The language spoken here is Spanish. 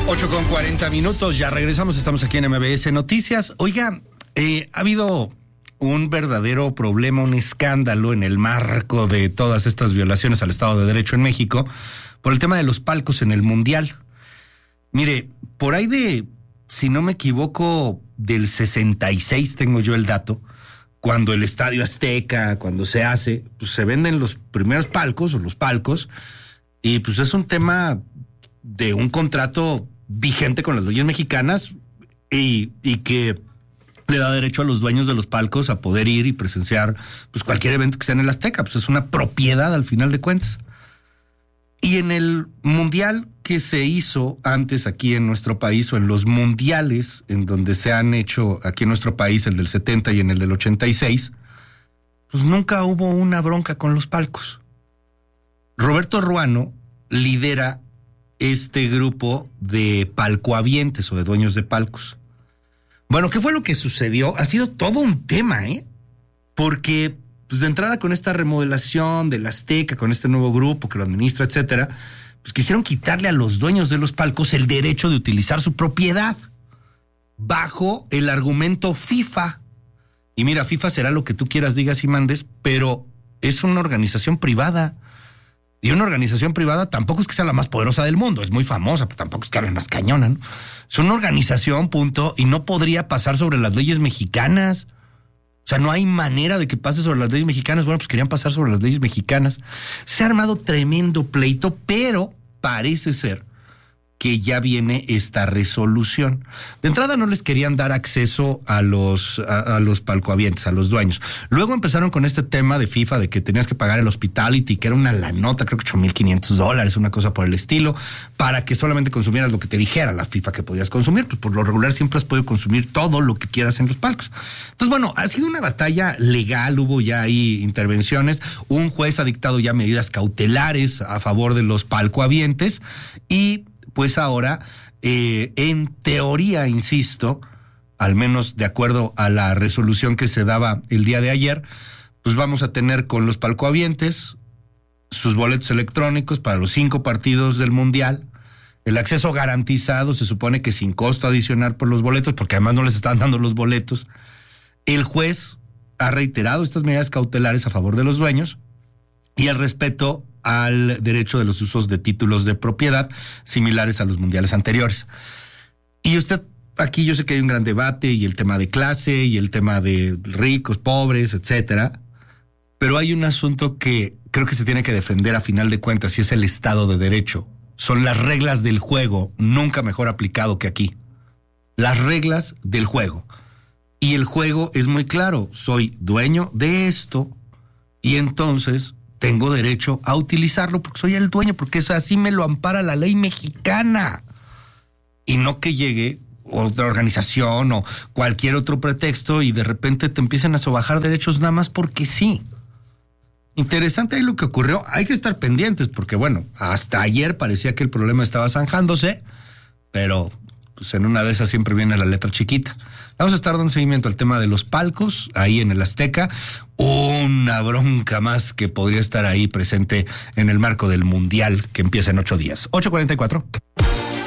8:40, ya regresamos, estamos aquí en MBS Noticias. Oiga, ha habido un verdadero problema, un escándalo en el marco de todas estas violaciones al Estado de Derecho en México por el tema de los palcos en el Mundial. Mire, por ahí de, si no me equivoco, del 66 tengo yo el dato, cuando el Estadio Azteca, cuando se hace, pues se venden los primeros palcos o los palcos, y pues es un tema de un contrato vigente con las leyes mexicanas y que le da derecho a los dueños de los palcos a poder ir y presenciar pues cualquier evento que sea en el Azteca. Pues es una propiedad al final de cuentas. Y en el mundial que se hizo antes aquí en nuestro país, o en los mundiales en donde se han hecho aquí en nuestro país, el del 70 y en el del 86, pues nunca hubo una bronca con los palcos. Roberto Ruano lidera este grupo de palcohabientes o de dueños de palcos. Bueno, ¿qué fue lo que sucedió? Ha sido todo un tema, porque pues de entrada, con esta remodelación del Azteca, con este nuevo grupo que lo administra, etcétera, pues quisieron quitarle a los dueños de los palcos el derecho de utilizar su propiedad bajo el argumento FIFA. Y mira, FIFA será lo que tú quieras, digas y mandes, pero es una organización privada. Y una organización privada tampoco es que sea la más poderosa del mundo, es muy famosa, pero tampoco es que hable más cañona, ¿no? Es una organización, punto, y no podría pasar sobre las leyes mexicanas. O sea, no hay manera de que pase sobre las leyes mexicanas. Bueno, pues querían pasar sobre las leyes mexicanas. Se ha armado tremendo pleito, pero parece ser que ya viene esta resolución. De entrada no les querían dar acceso a los palcohabientes, a los dueños. Luego empezaron con este tema de FIFA, de que tenías que pagar el hospitality, que era una lanota, creo que $8,500, una cosa por el estilo, para que solamente consumieras lo que te dijera la FIFA que podías consumir. Pues por lo regular siempre has podido consumir todo lo que quieras en los palcos. Entonces, bueno, ha sido una batalla legal, hubo ya ahí intervenciones, un juez ha dictado ya medidas cautelares a favor de los palcohabientes y pues ahora, en teoría, insisto, al menos de acuerdo a la resolución que se daba el día de ayer, pues vamos a tener con los palcohabientes sus boletos electrónicos para los 5 partidos del Mundial, el acceso garantizado, se supone que sin costo adicional por los boletos, porque además no les están dando los boletos. El juez ha reiterado estas medidas cautelares a favor de los dueños y el respeto al derecho de los usos de títulos de propiedad similares a los mundiales anteriores. Y usted, aquí yo sé que hay un gran debate y el tema de clase y el tema de ricos, pobres, etcétera, pero hay un asunto que creo que se tiene que defender a final de cuentas y es el Estado de Derecho. Son las reglas del juego, nunca mejor aplicado que aquí. Las reglas del juego. Y el juego es muy claro, soy dueño de esto y entonces tengo derecho a utilizarlo porque soy el dueño, porque es así, me lo ampara la ley mexicana. Y no que llegue otra organización o cualquier otro pretexto y de repente te empiecen a sobajar derechos nada más porque sí. Interesante ahí lo que ocurrió. Hay que estar pendientes porque, bueno, hasta ayer parecía que el problema estaba zanjándose, pero pues en una de esas siempre viene la letra chiquita. Vamos a estar dando seguimiento al tema de los palcos ahí en el Azteca. Una bronca más que podría estar ahí presente en el marco del Mundial que empieza en 8 días. 8:44.